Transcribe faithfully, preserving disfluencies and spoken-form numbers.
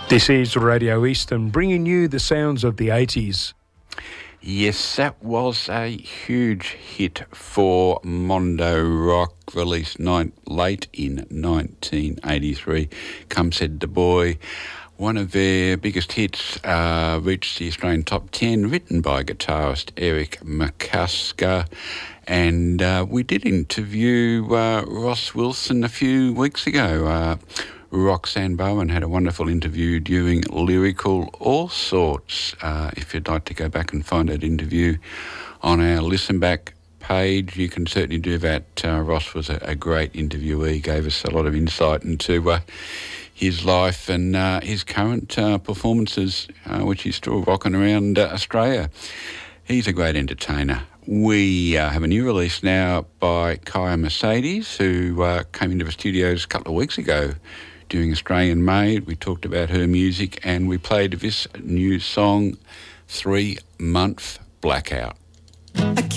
This is Radio Eastern, bringing you the sounds of the eighties. Yes, that was a huge hit for Mondo Rock, released nine, late in nineteen eighty-three. Come Said the Boy. One of their biggest hits uh, reached the Australian top ten, written by guitarist Eric McCusker. And uh, we did interview uh, Ross Wilson a few weeks ago. Uh, Roxanne Bowen had a wonderful interview doing Lyrical All Sorts. Uh, if you'd like to go back and find that interview on our Listen Back page, you can certainly do that. Uh, Ross was a, a great interviewee, gave us a lot of insight into uh, his life and uh, his current uh, performances, uh, which he's still rocking around uh, Australia. He's a great entertainer. We uh, have a new release now by Kaya Mercedes, who uh, came into the studios a couple of weeks ago doing Australian Made. We talked about her music and we played this new song, Three Month Blackout. I